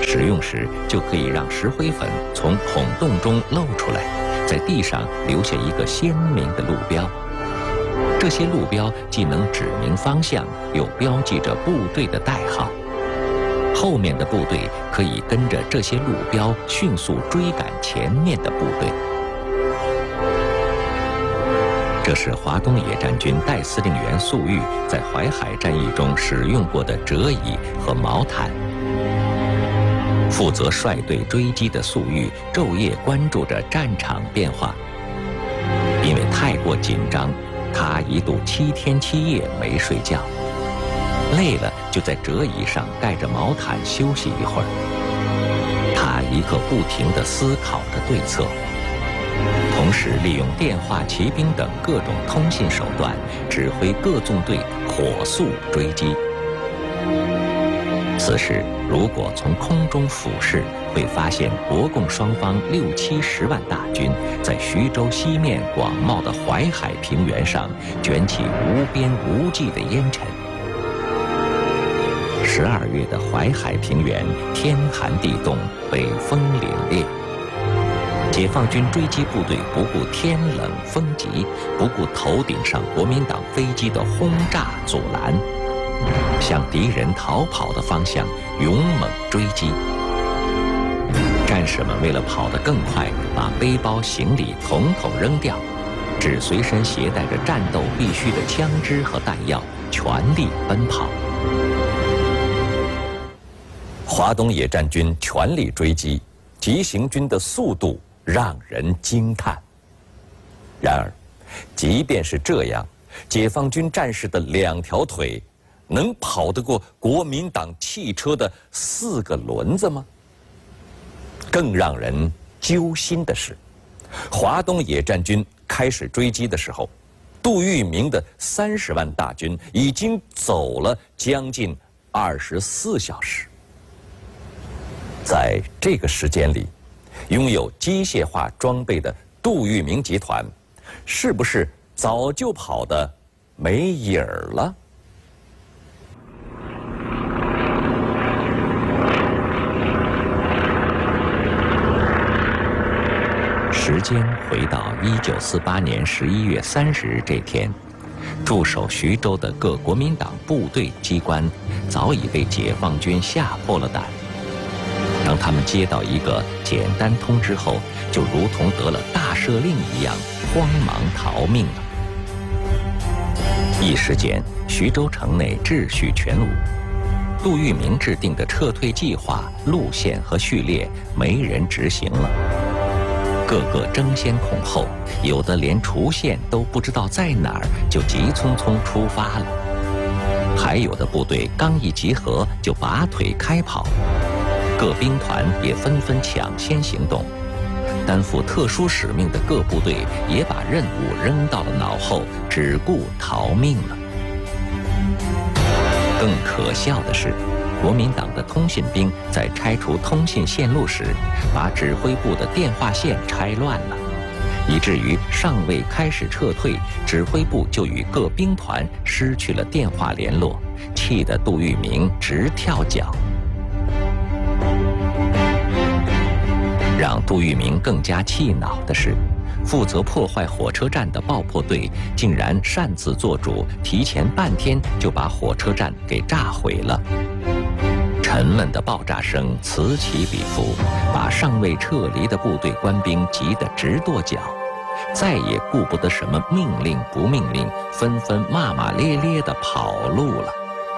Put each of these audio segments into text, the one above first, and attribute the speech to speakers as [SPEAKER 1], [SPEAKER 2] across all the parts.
[SPEAKER 1] 使用时就可以让石灰粉从孔洞中漏出来，在地上留下一个鲜明的路标。这些路标既能指明方向，又标记着部队的代号。后面的部队可以跟着这些路标迅速追赶前面的部队。这是华东野战军代司令员粟裕在淮海战役中使用过的折椅和毛毯。负责率队追击的粟裕昼夜关注着战场变化，因为太过紧张，他一度7天7夜没睡觉，累了就在折椅上盖着毛毯休息一会儿。他一刻不停地思考着对策，同时利用电话、骑兵等各种通信手段，指挥各纵队火速追击。此时，如果从空中俯视，会发现国共双方60、70万大军在徐州西面广袤的淮海平原上卷起无边无际的烟尘。12月的淮海平原天寒地冻，北风凛冽。解放军追击部队不顾天冷风急，不顾头顶上国民党飞机的轰炸阻拦，向敌人逃跑的方向勇猛追击。战士们为了跑得更快，把背包行李统统扔掉，只随身携带着战斗必须的枪支和弹药，全力奔跑。华东野战军全力追击，急行军的速度让人惊叹。然而，即便是这样，解放军战士的2条腿能跑得过国民党汽车的4个轮子吗？更让人揪心的是，华东野战军开始追击的时候，杜聿明的30万大军已经走了将近24小时。在这个时间里，拥有机械化装备的杜聿明集团，是不是早就跑得没影儿了？时间回到1948年11月30日这天，驻守徐州的各国民党部队机关早已被解放军吓破了胆。当他们接到一个简单通知后，就如同得了大赦令一样，慌忙逃命了。一时间，徐州城内秩序全无，杜聿明制定的撤退计划、路线和序列没人执行了。个个争先恐后，有的连出线都不知道在哪儿，就急匆匆出发了。还有的部队刚一集合就拔腿开跑，各兵团也纷纷抢先行动。担负特殊使命的各部队也把任务扔到了脑后，只顾逃命了。更可笑的是，国民党的通信兵在拆除通信线路时，把指挥部的电话线拆乱了，以至于尚未开始撤退，指挥部就与各兵团失去了电话联络，气得杜聿明直跳脚。让杜聿明更加气恼的是，负责破坏火车站的爆破队竟然擅自做主，提前半天就把火车站给炸毁了。沉闷的爆炸声此起彼伏，把尚未撤离的部队官兵急得直跺脚，再也顾不得什么命令不命令，纷纷骂骂咧咧地跑路了。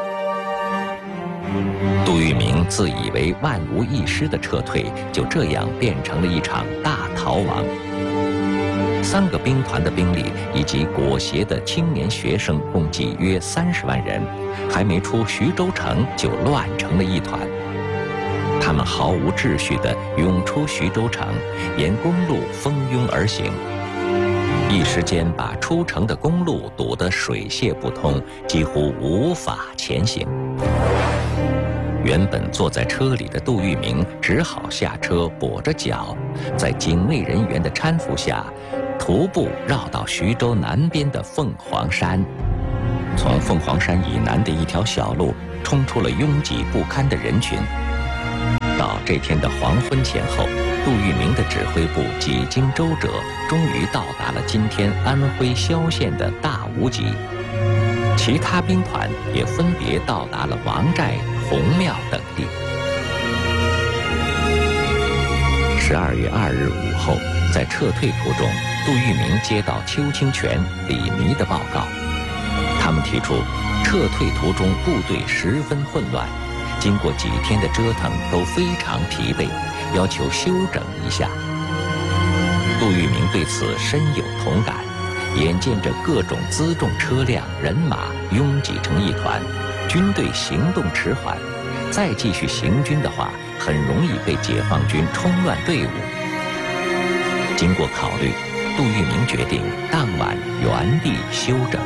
[SPEAKER 1] 杜聿明自以为万无一失的撤退，就这样变成了一场大逃亡。3个兵团的兵力以及裹挟的青年学生共计约30万人，还没出徐州城就乱成了一团。他们毫无秩序地涌出徐州城，沿公路蜂拥而行，一时间把出城的公路堵得水泄不通，几乎无法前行。原本坐在车里的杜聿明只好下车，跛着脚，在警卫人员的搀扶下，徒步绕到徐州南边的凤凰山。从凤凰山以南的一条小路冲出了拥挤不堪的人群。到到这天的黄昏前后，杜聿明的指挥部几经周折，终于到达了今天安徽萧县的大无极。其他兵团也分别到达了王寨、洪庙等地。12月2日午后，在撤退途中，杜聿明接到邱清泉、李弥的报告，他们提出，撤退途中部队十分混乱，经过几天的折腾都非常疲惫，要求休整一下。杜聿明对此深有同感，眼见着各种辎重车辆、人马拥挤成一团，军队行动迟缓，再继续行军的话，很容易被解放军冲乱队伍。经过考虑，杜聿明决定当晚原地休整。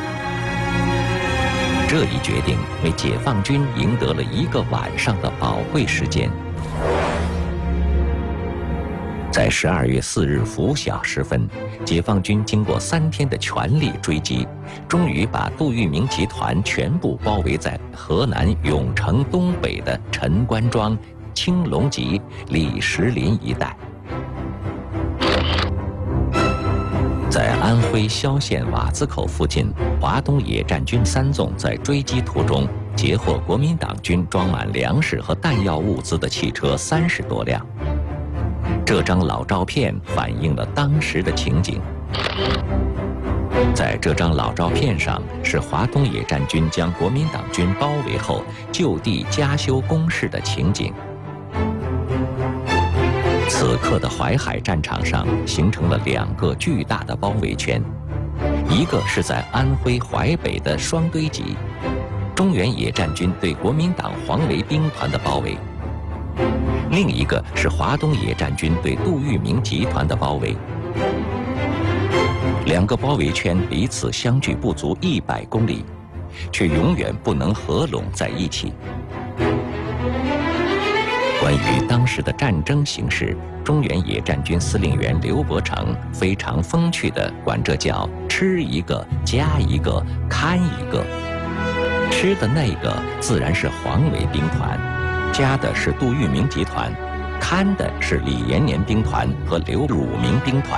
[SPEAKER 1] 这一决定为解放军赢得了1个晚上的宝贵时间。在12月4日拂晓时分，解放军经过3天的全力追击，终于把杜聿明集团全部包围在河南永城东北的陈官庄、青龙集、李石林一带。在安徽萧县瓦子口附近，华东野战军3纵在追击途中截获国民党军装满粮食和弹药物资的汽车30多辆。这张老照片反映了当时的情景。在这张老照片上，是华东野战军将国民党军包围后就地加修工事的情景。此刻的淮海战场上形成了2个巨大的包围圈，一个是在安徽淮北的双堆集，中原野战军对国民党黄维兵团的包围；另一个是华东野战军对杜聿明集团的包围。2个包围圈彼此相距不足100公里，却永远不能合拢在一起。关于当时的战争形势，中原野战军司令员刘伯承非常风趣地管这叫吃一个加一个看一个。吃的那个自然是黄维兵团，加的是杜聿明集团，看的是李延年兵团和刘汝明兵团。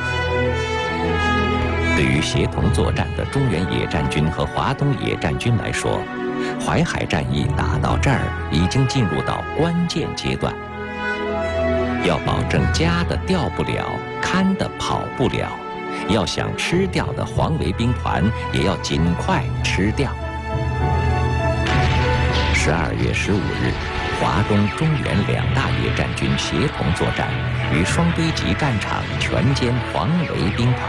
[SPEAKER 1] 对于协同作战的中原野战军和华东野战军来说，淮海战役打到这儿已经进入到关键阶段，要保证加的掉不了，看的跑不了，要想吃掉的黄维兵团也要尽快吃掉。12月15日，华东、中原2大野战军协同作战，与双堆集战场全歼黄维兵团。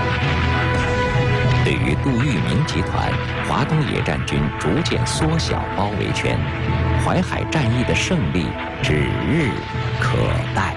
[SPEAKER 1] 对于杜聿明集团，华东野战军逐渐缩小包围圈，淮海战役的胜利指日可待。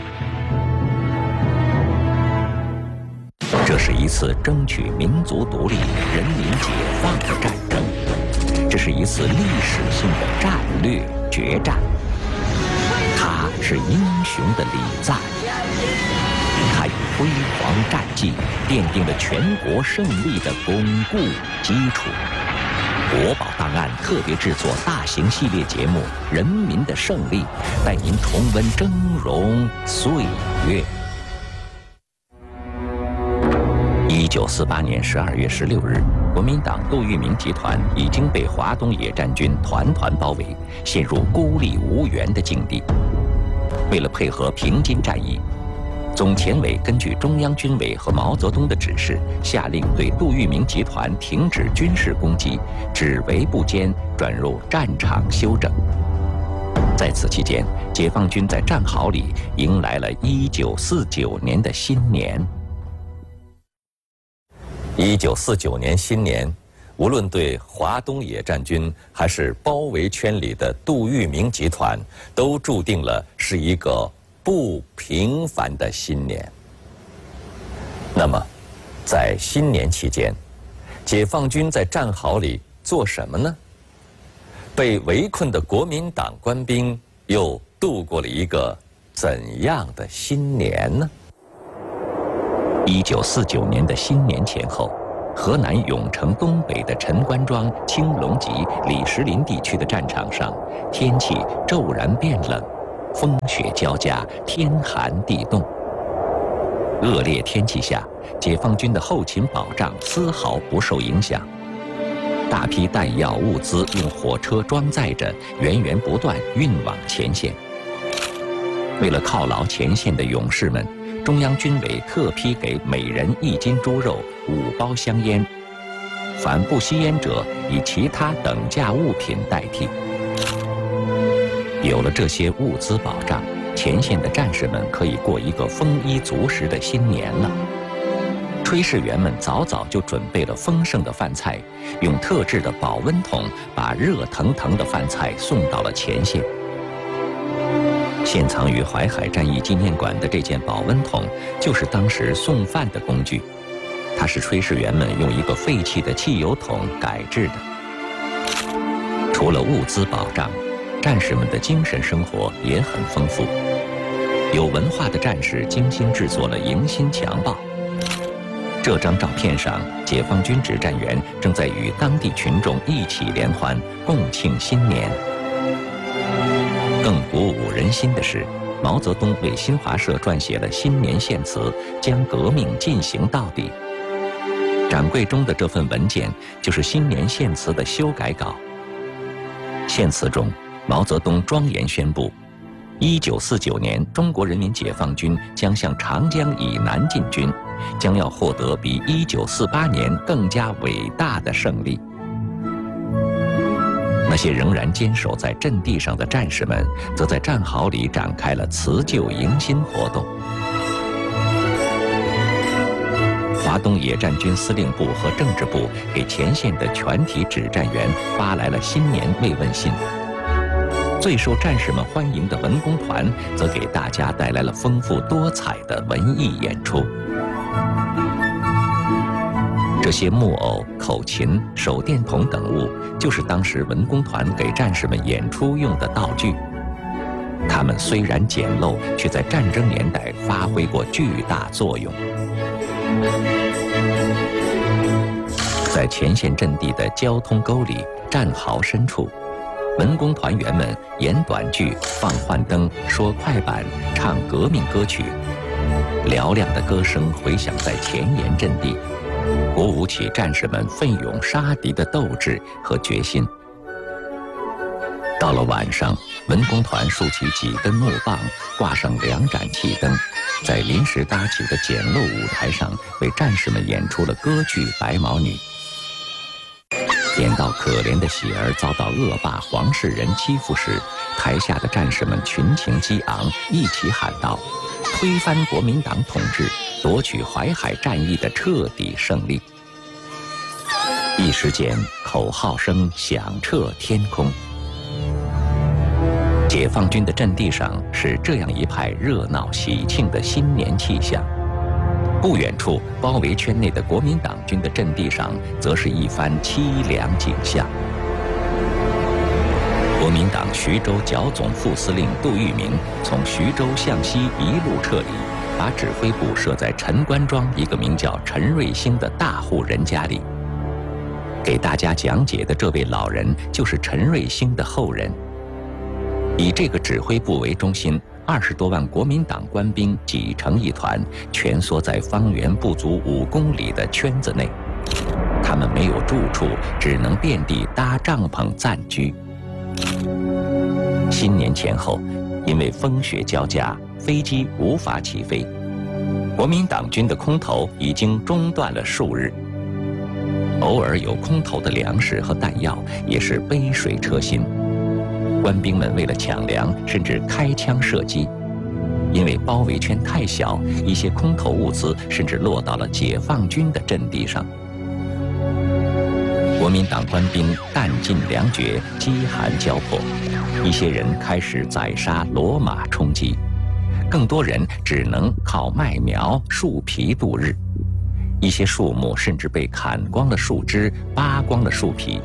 [SPEAKER 1] 这是一次争取民族独立、人民解放的战争，这是一次历史性的战略决战。它是英雄的礼赞，它以辉煌战绩奠定了全国胜利的巩固基础。国宝档案特别制作大型系列节目《人民的胜利》，带您重温峥嵘岁月。1948年12月16日，国民党杜聿明集团已经被华东野战军团团包围，陷入孤立无援的境地。为了配合平津战役，总前委根据中央军委和毛泽东的指示，下令对杜聿明集团停止军事攻击，只为部歼，转入战场休整。在此期间，解放军在战壕里迎来了1949年的新年。1949年新年，无论对华东野战军还是包围圈里的杜聿明集团，都注定了是一个不平凡的新年。那么，在新年期间，解放军在战壕里做什么呢？被围困的国民党官兵又度过了一个怎样的新年呢？1949年的新年前后，河南永城东北的陈官庄、青龙集、李石林地区的战场上，天气骤然变冷， 风雪交加，天寒地冻。恶劣天气下，解放军的后勤保障丝毫不受影响。大批弹药物资用火车装载着，源源不断运往前线。为了犒劳前线的勇士们，中央军委特批给每人1斤猪肉、5包香烟，凡不吸烟者以其他等价物品代替。有了这些物资保障，前线的战士们可以过一个丰衣足食的新年了。炊事员们早早就准备了丰盛的饭菜，用特制的保温桶把热腾腾的饭菜送到了前线。现藏于淮海战役纪念馆的这件保温桶，就是当时送饭的工具。它是炊事员们用一个废弃的汽油桶改制的。除了物资保障，战士们的精神生活也很丰富。有文化的战士精心制作了迎新墙报。这张照片上，解放军指战员正在与当地群众一起联欢，共庆新年。更鼓舞人心的是，毛泽东为新华社撰写了新年献词，将革命进行到底。展柜中的这份文件就是新年献词的修改稿。献词中，毛泽东庄严宣布，1949年中国人民解放军将向长江以南进军，将要获得比1948年更加伟大的胜利。那些仍然坚守在阵地上的战士们，则在战壕里展开了辞旧迎新活动。华东野战军司令部和政治部给前线的全体指战员发来了新年慰问信。最受战士们欢迎的文工团，则给大家带来了丰富多彩的文艺演出。这些木偶、口琴、手电筒等物，就是当时文工团给战士们演出用的道具。它们虽然简陋，却在战争年代发挥过巨大作用。在前线阵地的交通沟里、战壕深处，文工团员们演短剧、放幻灯、说快板、唱革命歌曲，嘹亮的歌声回响在前沿阵地，鼓舞起战士们奋勇杀敌的斗志和决心。到了晚上，文工团竖起几根木棒，挂上2盏气灯，在临时搭起的简陋舞台上，为战士们演出了歌剧《白毛女》。演到可怜的喜儿遭到恶霸黄世仁欺负时，台下的战士们群情激昂，一起喊道：“推翻国民党统治，夺取淮海战役的彻底胜利！”一时间，口号声响彻天空。解放军的阵地上是这样一派热闹喜庆的新年气象。不远处，包围圈内的国民党军的阵地上，则是一番凄凉景象。国民党徐州剿总副司令杜聿明从徐州向西一路撤离，把指挥部设在陈官庄一个名叫陈瑞兴的大户人家里。给大家讲解的这位老人就是陈瑞兴的后人。以这个指挥部为中心，20多万国民党官兵挤成一团，蜷缩在方圆不足5公里的圈子内。他们没有住处，只能遍地搭帐篷暂居。新年前后，因为风雪交加，飞机无法起飞，国民党军的空投已经中断了数日。偶尔有空投的粮食和弹药，也是杯水车薪。官兵们为了抢粮，甚至开枪射击。因为包围圈太小，一些空投物资甚至落到了解放军的阵地上。国民党官兵弹尽粮绝，饥寒交迫，一些人开始宰杀骡马充饥，更多人只能靠麦苗、树皮度日。一些树木甚至被砍光了树枝，扒光了树皮。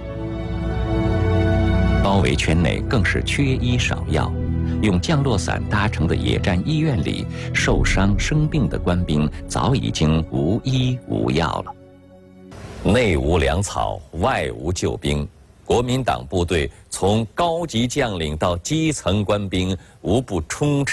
[SPEAKER 1] 包围圈内更是缺医少药，用降落伞搭成的野战医院里，受伤生病的官兵早已经无医无药了。内无粮草，外无救兵， 国民党部队从高级将领到基层官兵，无不充斥